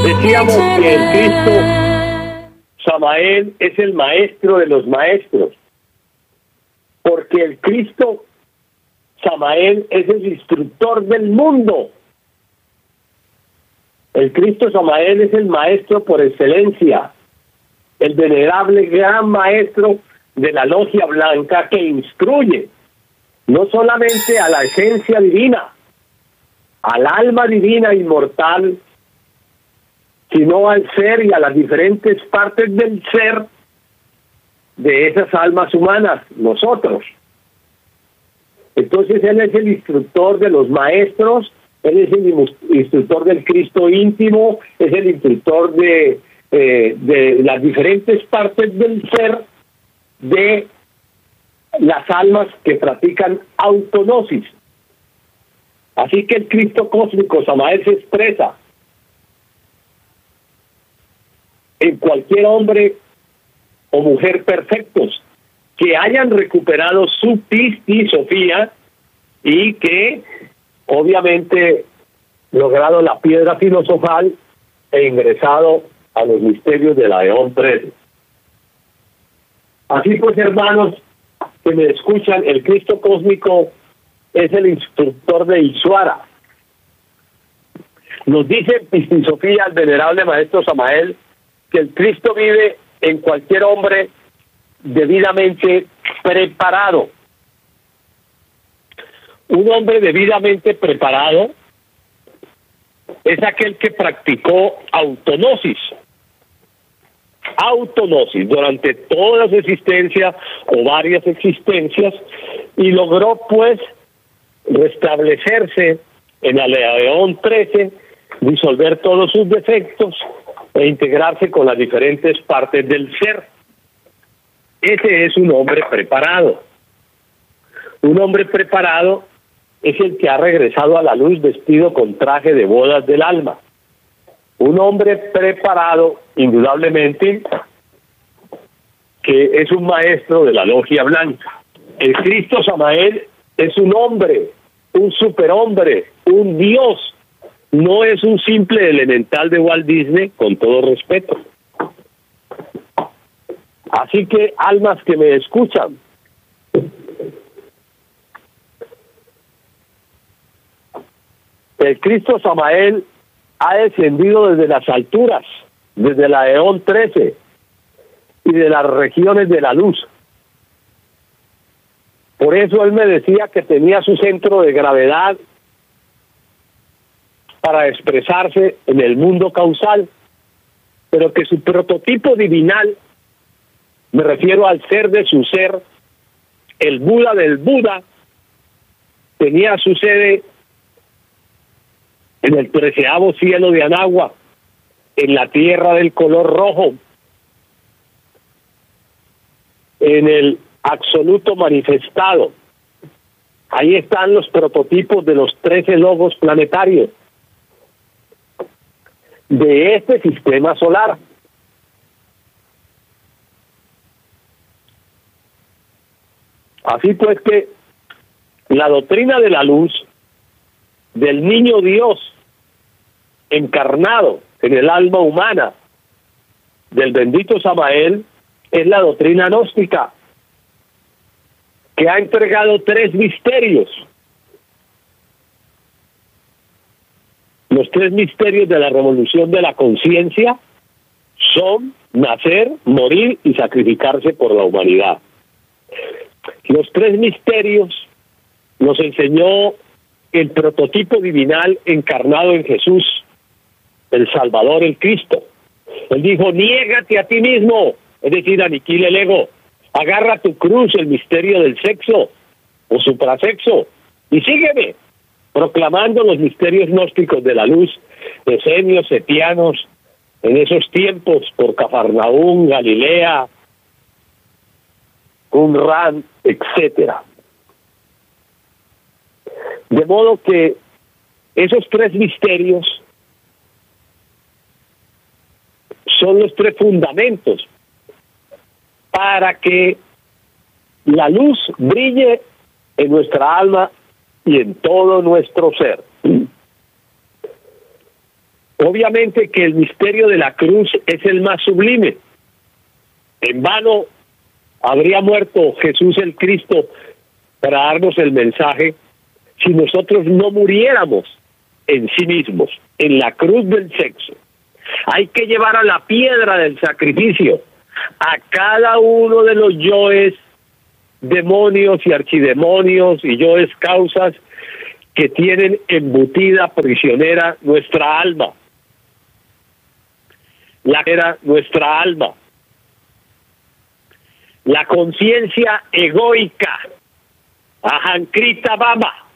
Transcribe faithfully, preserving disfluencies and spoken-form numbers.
Decíamos que el Cristo Samael es el maestro de los maestros, porque el Cristo Samael es el instructor del mundo. El Cristo Samael es el maestro por excelencia, el venerable gran maestro de la logia blanca que instruye no solamente a la esencia divina, al alma divina inmortal, sino al ser y a las diferentes partes del ser de esas almas humanas, nosotros. Entonces él es el instructor de los maestros, él es el instructor del Cristo íntimo, es el instructor de, eh, de las diferentes partes del ser de las almas que practican autognosis. Así que el Cristo cósmico Samael se expresa en cualquier hombre o mujer perfectos que hayan recuperado su pistisofía y que obviamente logrado la piedra filosofal e ingresado a los misterios de la Eón trece. Así pues, hermanos que me escuchan, el Cristo cósmico es el instructor de Isuara. Nos dice en Pistisofía el venerable maestro Samael que el Cristo vive en cualquier hombre debidamente preparado. Un hombre debidamente preparado es aquel que practicó autognosis. Autognosis durante toda su existencia o varias existencias y logró pues restablecerse en la Eón trece, disolver todos sus defectos e integrarse con las diferentes partes del ser. Ese es un hombre preparado. Un hombre preparado es el que ha regresado a la luz vestido con traje de bodas del alma. Un hombre preparado, indudablemente, que es un maestro de la logia blanca. El Cristo Samael es un hombre, un superhombre, un dios. No es un simple elemental de Walt Disney, con todo respeto. Así que, almas que me escuchan, el Cristo Samael ha descendido desde las alturas, desde la Eón trece y de las regiones de la luz. Por eso él me decía que tenía su centro de gravedad para expresarse en el mundo causal, pero que su prototipo divinal, me refiero al ser de su ser, el Buda del Buda, tenía su sede en el treceavo cielo de Anagua, en la tierra del color rojo, en el absoluto manifestado. Ahí están los prototipos de los trece logos planetarios de este sistema solar. Así pues que la doctrina de la luz del niño Dios encarnado en el alma humana del bendito Samael es la doctrina gnóstica, que ha entregado tres misterios. Los tres misterios de la revolución de la conciencia son nacer, morir y sacrificarse por la humanidad. Los tres misterios nos enseñó el prototipo divinal encarnado en Jesús, el Salvador, el Cristo. Él dijo, niégate a ti mismo, es decir, aniquila el ego, agarra tu cruz, el misterio del sexo o suprasexo, y sígueme, proclamando los misterios gnósticos de la luz, esenios, setianos, en esos tiempos, por Cafarnaúm, Galilea, Qumran, etcétera. De modo que esos tres misterios son los tres fundamentos para que la luz brille en nuestra alma y en todo nuestro ser. Obviamente que el misterio de la cruz es el más sublime. En vano habría muerto Jesús el Cristo para darnos el mensaje si nosotros no muriéramos en sí mismos, en la cruz del sexo. Hay que llevar a la piedra del sacrificio a cada uno de los yoes, demonios y archidemonios y yoes causas que tienen embutida prisionera nuestra alma. La era nuestra alma. La conciencia egoica, ahankrita baba,